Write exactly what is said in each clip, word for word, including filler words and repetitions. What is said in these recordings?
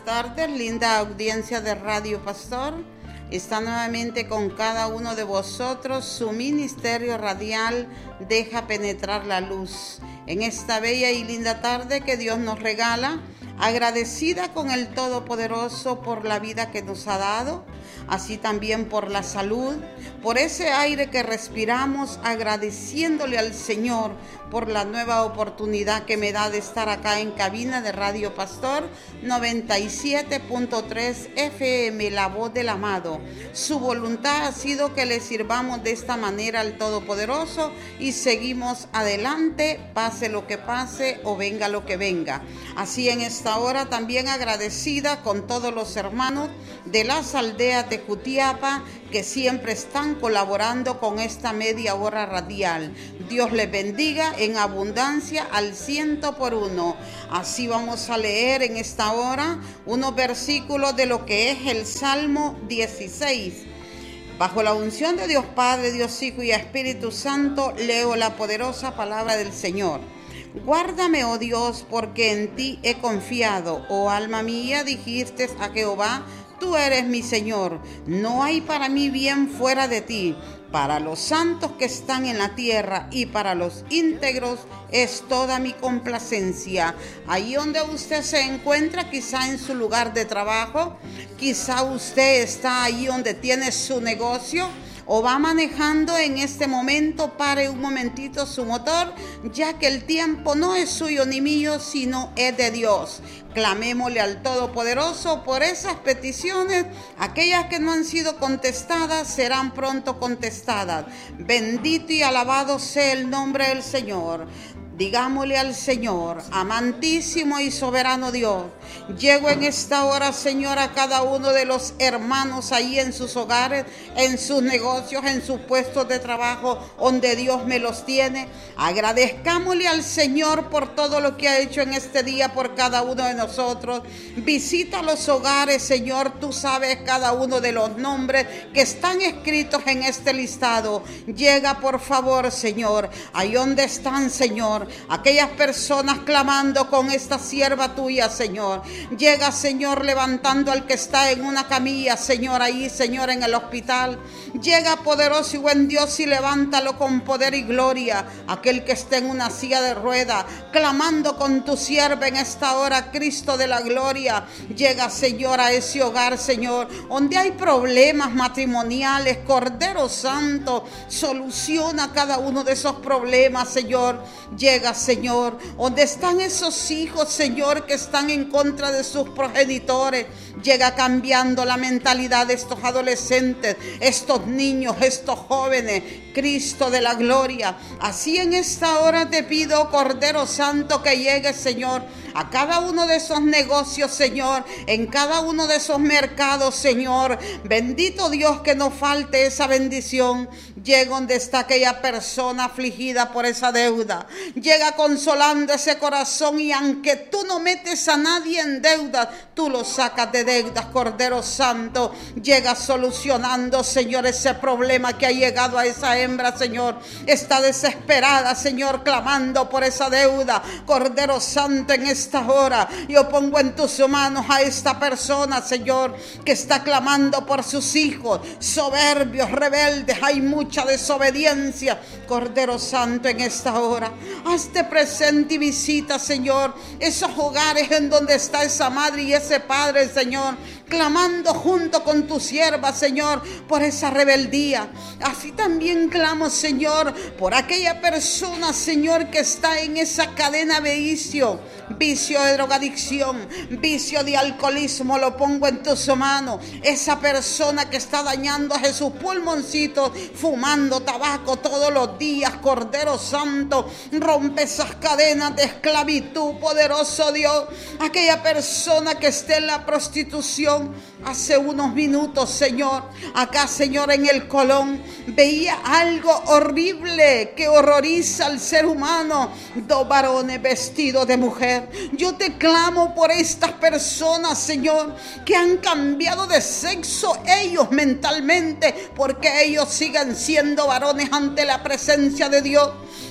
tardes, linda audiencia de Radio Pastor. Está nuevamente con cada uno de vosotros su ministerio radial Deja Penetrar la Luz. En esta bella y linda tarde que Dios nos regala, agradecida con el Todopoderoso por la vida que nos ha dado, así también por la salud, por ese aire que respiramos, agradeciéndole al Señor por la nueva oportunidad que me da de estar acá en cabina de Radio Pastor noventa y siete punto tres F M, la voz del amado. Su voluntad ha sido que le sirvamos de esta manera al Todopoderoso y seguimos adelante, pase lo que pase o venga lo que venga. Así en esta hora también agradecida con todos los hermanos de las aldeas de Jutiapa que siempre están colaborando con esta media hora radial. Dios les bendiga en abundancia al ciento por uno. Así vamos a leer en esta hora unos versículos de lo que es el Salmo dieciséis. Bajo la unción de Dios Padre, Dios Hijo y Espíritu Santo, leo la poderosa palabra del Señor. Guárdame, oh Dios, porque en ti he confiado. Oh alma mía, dijiste a Jehová, tú eres mi Señor. No hay para mí bien fuera de ti. Para los santos que están en la tierra y para los íntegros es toda mi complacencia. Ahí donde usted se encuentra, quizá en su lugar de trabajo, quizá usted está ahí donde tiene su negocio, o va manejando en este momento, pare un momentito su motor, ya que el tiempo no es suyo ni mío, sino es de Dios. Clamémosle al Todopoderoso por esas peticiones, aquellas que no han sido contestadas serán pronto contestadas. Bendito y alabado sea el nombre del Señor. Digámosle al Señor, amantísimo y soberano Dios, llego en esta hora, Señor, a cada uno de los hermanos ahí en sus hogares, en sus negocios, en sus puestos de trabajo, donde Dios me los tiene. Agradezcámosle al Señor por todo lo que ha hecho en este día por cada uno de nosotros. Visita los hogares, Señor, tú sabes cada uno de los nombres que están escritos en este listado. Llega, por favor, Señor, ahí donde están, Señor, aquellas personas clamando con esta sierva tuya, Señor. Llega, Señor, levantando al que está en una camilla, Señor, ahí, Señor, en el hospital. Llega, poderoso y buen Dios, y levántalo con poder y gloria. Aquel que está en una silla de rueda, clamando con tu sierva en esta hora, Cristo de la gloria. Llega, Señor, a ese hogar, Señor, donde hay problemas matrimoniales. Cordero Santo, soluciona cada uno de esos problemas, Señor. Llega, Señor, donde están esos hijos, Señor, que están en contra de sus progenitores. Llega cambiando la mentalidad de estos adolescentes, estos niños, estos jóvenes. Cristo de la gloria. Así en esta hora te pido, Cordero Santo, que llegue, Señor, a cada uno de esos negocios, Señor, en cada uno de esos mercados, Señor. Bendito Dios, que no falte esa bendición. Llega donde está aquella persona afligida por esa deuda. Llega consolando ese corazón, y aunque tú no metes a nadie en deuda, tú lo sacas de deudas, Cordero Santo. Llega solucionando, Señor, ese problema que ha llegado a esa hembra, Señor. Está desesperada, Señor, clamando por esa deuda. Cordero Santo, en esta hora yo pongo en tus manos a esta persona, Señor, que está clamando por sus hijos, soberbios, rebeldes. Hay mucha desobediencia, Cordero Santo, en esta hora. Hazte presente y visita, Señor, esos hogares en donde está esa madre y ese padre, Señor, clamando junto con tu sierva, Señor, por esa rebeldía. Así también clamo, Señor, por aquella persona, Señor, que está en esa cadena de vicio, vicio de drogadicción, vicio de alcoholismo. Lo pongo en tus manos. Esa persona que está dañando a sus pulmoncitos, fumando tabaco todos los días, Cordero Santo, rompe esas cadenas de esclavitud, poderoso Dios. Aquella persona que esté en la prostitución. Hace unos minutos, Señor, acá, Señor, en el Colón, veía algo horrible que horroriza al ser humano. Dos varones vestidos de mujer. Yo te clamo por estas personas, Señor, que han cambiado de sexo ellos mentalmente, porque ellos siguen siendo varones ante la presencia de Dios.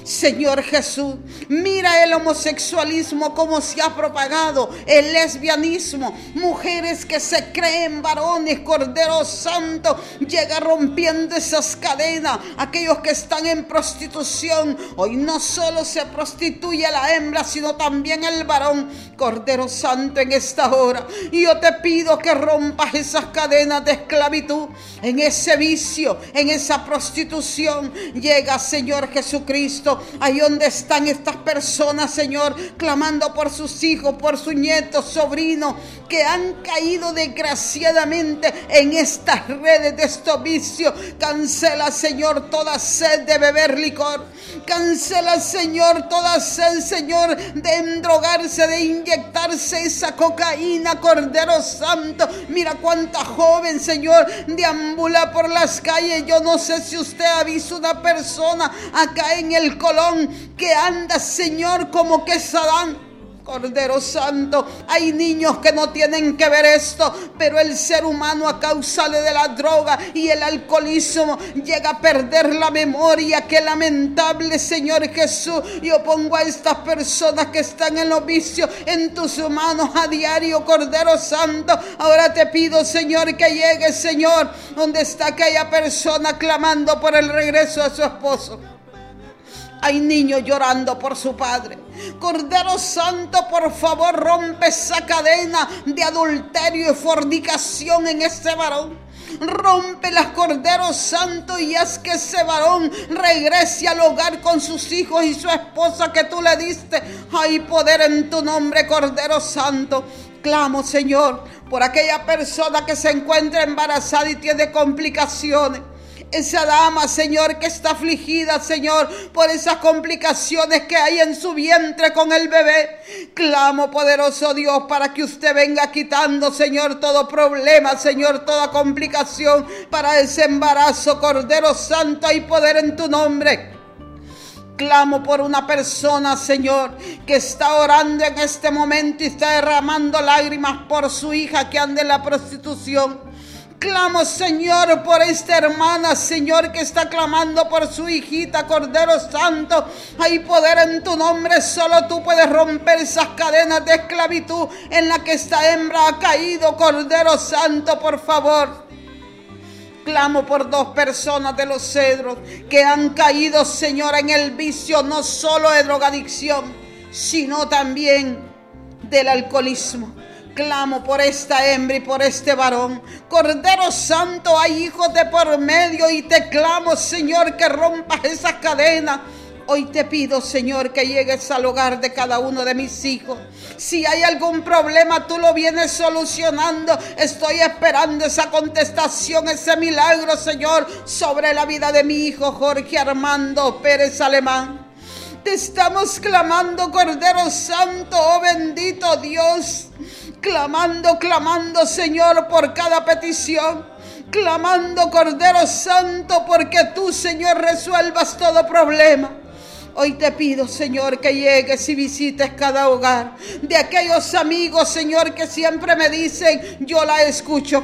Señor Jesús, mira el homosexualismo como se ha propagado, el lesbianismo, mujeres que se creen varones, Cordero Santo, llega rompiendo esas cadenas. Aquellos que están en prostitución, hoy no solo se prostituye la hembra, sino también el varón. Cordero Santo, en esta hora yo te pido que rompas esas cadenas de esclavitud, en ese vicio, en esa prostitución. Llega, Señor Jesucristo, ahí donde están estas personas, Señor, clamando por sus hijos, por sus nietos, sobrinos, que han caído desgraciadamente en estas redes de estos vicios. Cancela, Señor, toda sed de beber licor. Cancela, Señor, toda sed, Señor, de endrogarse, de inyectarse esa cocaína, Cordero Santo. Mira cuánta joven, Señor, deambula por las calles. Yo no sé si usted ha visto una persona acá en el Colón que anda, Señor, como que Sadán. Cordero Santo, hay niños que no tienen que ver esto, pero el ser humano, a causa de la droga y el alcoholismo, llega a perder la memoria. Qué lamentable, Señor Jesús. Yo pongo a estas personas que están en los vicios en tus manos a diario, Cordero Santo. Ahora te pido, Señor, que llegue, Señor, donde está aquella persona clamando por el regreso de su esposo. Hay niños llorando por su padre. Cordero Santo, por favor, rompe esa cadena de adulterio y fornicación en este varón. Rómpelas, Cordero Santo, y haz que ese varón regrese al hogar con sus hijos y su esposa que tú le diste. Hay poder en tu nombre, Cordero Santo. Clamo, Señor, por aquella persona que se encuentra embarazada y tiene complicaciones. Esa dama, Señor, que está afligida, Señor, por esas complicaciones que hay en su vientre con el bebé. Clamo, poderoso Dios, para que usted venga quitando, Señor, todo problema, Señor, toda complicación para ese embarazo. Cordero Santo, hay poder en tu nombre. Clamo por una persona, Señor, que está orando en este momento y está derramando lágrimas por su hija que anda en la prostitución. Clamo, Señor, por esta hermana, Señor, que está clamando por su hijita, Cordero Santo. Hay poder en tu nombre, solo tú puedes romper esas cadenas de esclavitud en la que esta hembra ha caído, Cordero Santo, por favor. Clamo por dos personas de los Cedros que han caído, Señor, en el vicio no solo de drogadicción, sino también del alcoholismo. Clamo por esta hembra y por este varón. Cordero Santo, hay hijos de por medio y te clamo, Señor, que rompas esas cadenas. Hoy te pido, Señor, que llegues al hogar de cada uno de mis hijos. Si hay algún problema, tú lo vienes solucionando. Estoy esperando esa contestación, ese milagro, Señor, sobre la vida de mi hijo Jorge Armando Pérez Alemán. Te estamos clamando, Cordero Santo, oh bendito Dios. Clamando, clamando, Señor, por cada petición. Clamando, Cordero Santo, porque tú, Señor, resuelvas todo problema. Hoy te pido, Señor, que llegues y visites cada hogar de aquellos amigos, Señor, que siempre me dicen, yo la escucho.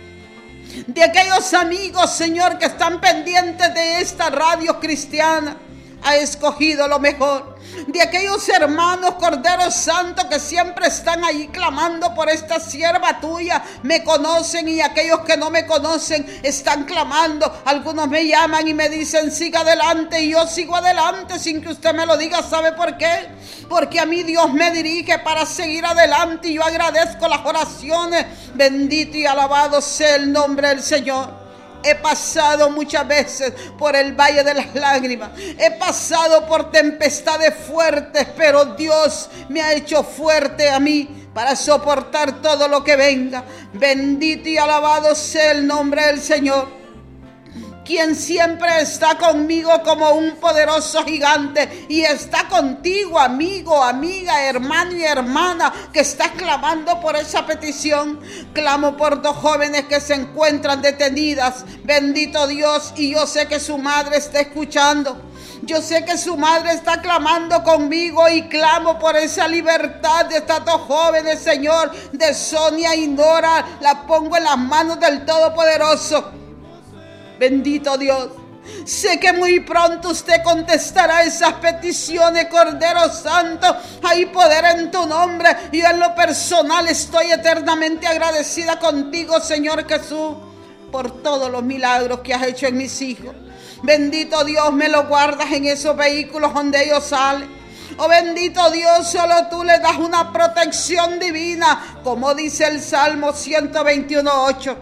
De aquellos amigos, Señor, que están pendientes de esta radio cristiana. Ha escogido lo mejor. De aquellos hermanos, Cordero Santo, que siempre están ahí clamando por esta sierva tuya. Me conocen y aquellos que no me conocen están clamando. Algunos me llaman y me dicen, siga adelante, y yo sigo adelante sin que usted me lo diga. ¿Sabe por qué? Porque a mí Dios me dirige para seguir adelante y yo agradezco las oraciones. Bendito y alabado sea el nombre del Señor. He pasado muchas veces por el valle de las lágrimas. He pasado por tempestades fuertes, pero Dios me ha hecho fuerte a mí para soportar todo lo que venga. Bendito y alabado sea el nombre del Señor, quien siempre está conmigo como un poderoso gigante y está contigo, amigo, amiga, hermano y hermana, que está clamando por esa petición. Clamo por dos jóvenes que se encuentran detenidas, bendito Dios, y yo sé que su madre está escuchando. Yo sé que su madre está clamando conmigo y clamo por esa libertad de estas dos jóvenes, Señor, de Sonia y Nora. La pongo en las manos del Todopoderoso. Bendito Dios, Sé que muy pronto usted contestará esas peticiones, Cordero Santo. Hay poder en tu nombre. Y en lo personal estoy eternamente agradecida contigo, Señor Jesús, por todos los milagros que has hecho en mis hijos. Bendito Dios, me lo guardas en esos vehículos donde ellos salen. Oh bendito Dios, solo tú le das una protección divina, como dice el Salmo ciento veintiuno, ocho.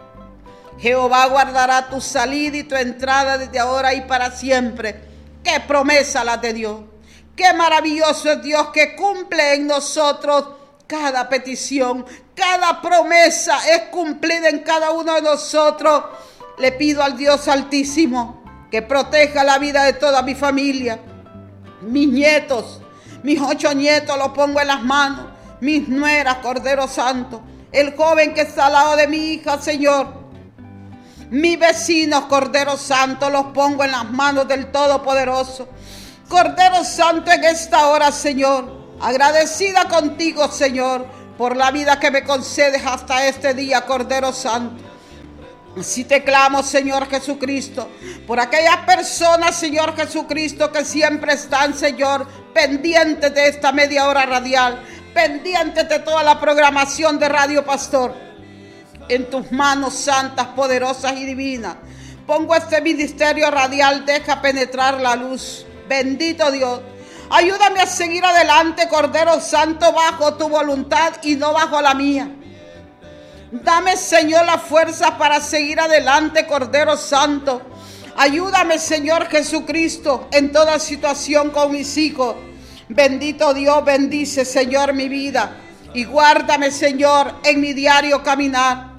Jehová guardará tu salida y tu entrada desde ahora y para siempre. ¡Qué promesa la de Dios! ¡Qué maravilloso es Dios que cumple en nosotros cada petición! Cada promesa es cumplida en cada uno de nosotros. Le pido al Dios Altísimo que proteja la vida de toda mi familia. Mis nietos, mis ocho nietos los pongo en las manos. Mis nueras, Cordero Santo. El joven que está al lado de mi hija, Señor. Mis vecinos, Cordero Santo, los pongo en las manos del Todopoderoso. Cordero Santo, en esta hora, Señor, agradecida contigo, Señor, por la vida que me concedes hasta este día, Cordero Santo. Así te clamo, Señor Jesucristo, por aquellas personas, Señor Jesucristo, que siempre están, Señor, pendientes de esta media hora radial, pendientes de toda la programación de Radio Pastor. En tus manos santas, poderosas y divinas, pongo este ministerio radial, deja penetrar la luz. Bendito Dios, ayúdame a seguir adelante, Cordero Santo, bajo tu voluntad y no bajo la mía. Dame, Señor, la fuerza para seguir adelante, Cordero Santo. Ayúdame, Señor Jesucristo, en toda situación con mis hijos. Bendito Dios, bendice, Señor, mi vida. Y guárdame, Señor, en mi diario caminar.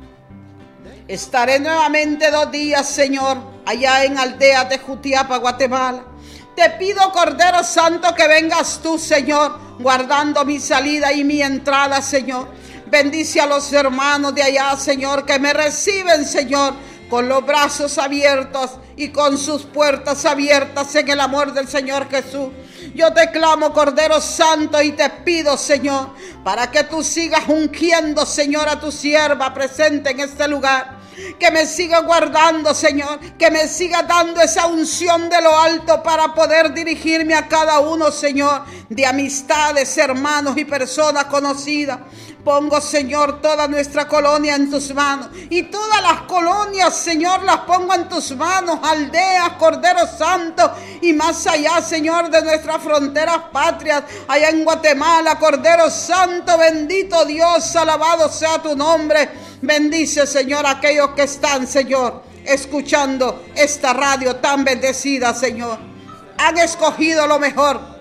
Estaré nuevamente dos días, Señor, allá en Aldea de Jutiapa, Guatemala. Te pido, Cordero Santo, que vengas tú, Señor, guardando mi salida y mi entrada, Señor. Bendice a los hermanos de allá, Señor, que me reciben, Señor, con los brazos abiertos y con sus puertas abiertas en el amor del Señor Jesús. Yo te clamo, Cordero Santo, y te pido, Señor, para que tú sigas ungiendo, Señor, a tu sierva presente en este lugar. Que me siga guardando, Señor, que me siga dando esa unción de lo alto para poder dirigirme a cada uno, Señor, de amistades, hermanos y personas conocidas. Pongo, Señor, toda nuestra colonia en tus manos. Y todas las colonias, Señor, las pongo en tus manos. Aldeas, Cordero Santo. Y más allá, Señor, de nuestras fronteras patrias. Allá en Guatemala, Cordero Santo. Bendito Dios, alabado sea tu nombre. Bendice, Señor, a aquellos que están, Señor, escuchando esta radio tan bendecida, Señor. Han escogido lo mejor.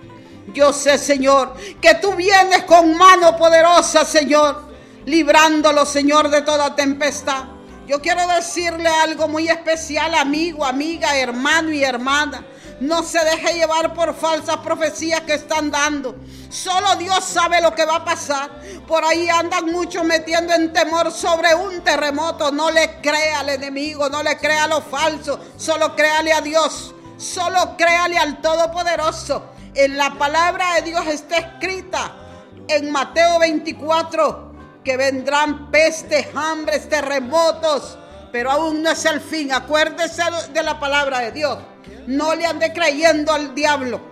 Yo sé, Señor, que tú vienes con mano poderosa, Señor, librándolo, Señor, de toda tempestad. Yo quiero decirle algo muy especial, amigo, amiga, hermano y hermana. No se deje llevar por falsas profecías que están dando. Solo Dios sabe lo que va a pasar. Por ahí andan muchos metiendo en temor sobre un terremoto. No le crea al enemigo, no le crea a lo falso. Solo créale a Dios. Solo créale al Todopoderoso. En la palabra de Dios está escrita en Mateo veinticuatro que vendrán pestes, hambres, terremotos, pero aún no es el fin. Acuérdese de la palabra de Dios. No le ande creyendo al diablo.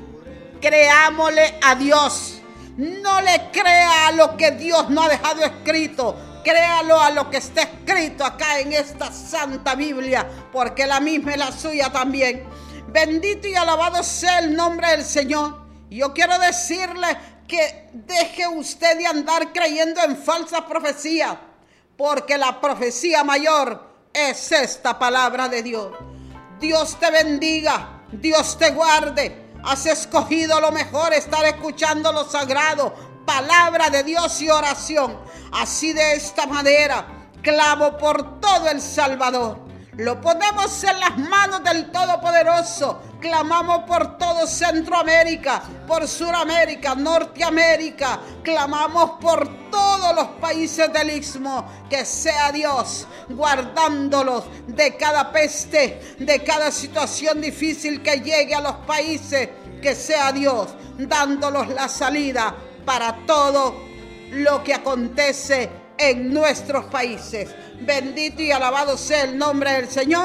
Creámosle a Dios. No le crea a lo que Dios no ha dejado escrito. Créalo a lo que está escrito acá en esta santa Biblia, porque la misma es la suya también. Bendito y alabado sea el nombre del Señor. Yo quiero decirle que deje usted de andar creyendo en falsas profecías, porque la profecía mayor es esta palabra de Dios. Dios te bendiga, Dios te guarde. Has escogido lo mejor, estar escuchando lo sagrado, palabra de Dios y oración. Así, de esta manera, clamo por todo El Salvador. Lo ponemos en las manos del Todopoderoso. Clamamos por todo Centroamérica, por Suramérica, Norteamérica. Clamamos por todos los países del Istmo. Que sea Dios guardándolos de cada peste, de cada situación difícil que llegue a los países. Que sea Dios dándolos la salida para todo lo que acontece en nuestros países. Bendito y alabado sea el nombre del Señor.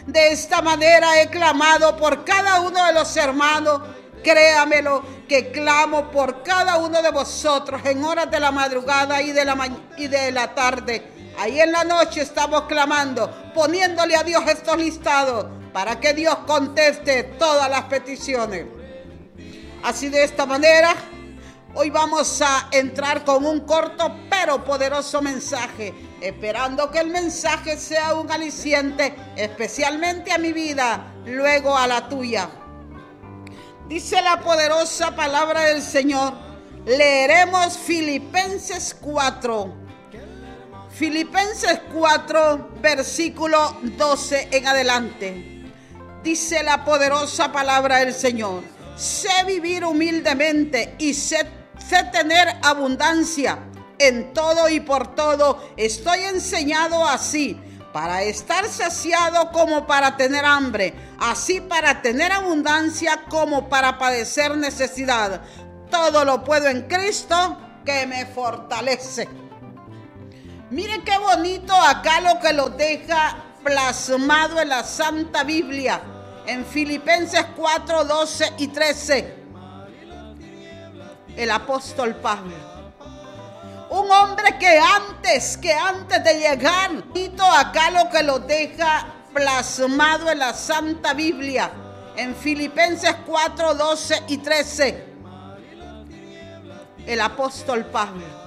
De esta manera he clamado por cada uno de los hermanos. Créamelo que clamo por cada uno de vosotros en horas de la madrugada y de la, ma- y de la tarde. Ahí en la noche estamos clamando, poniéndole a Dios estos listados para que Dios conteste todas las peticiones. Así de esta manera, hoy vamos a entrar con un corto pero poderoso mensaje, esperando que el mensaje sea un aliciente, especialmente a mi vida, luego a la tuya. Dice la poderosa palabra del Señor. Leeremos Filipenses cuatro. Filipenses cuatro, versículo doce en adelante. Dice la poderosa palabra del Señor. Sé vivir humildemente y sé, sé tener abundancia. En todo y por todo estoy enseñado así, para estar saciado como para tener hambre, así para tener abundancia como para padecer necesidad. Todo lo puedo en Cristo que me fortalece. Miren qué bonito acá lo que lo deja plasmado en la Santa Biblia, en Filipenses cuatro, doce y trece. El apóstol Pablo. Un hombre que antes, que antes de llegar, acá lo que lo deja plasmado en la Santa Biblia, en Filipenses cuatro, doce y trece. El apóstol Pablo.